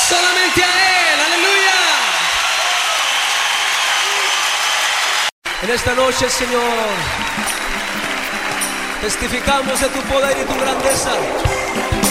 Solamente a Él, aleluya. En esta noche, Señor, testificamos de tu poder y tu grandeza.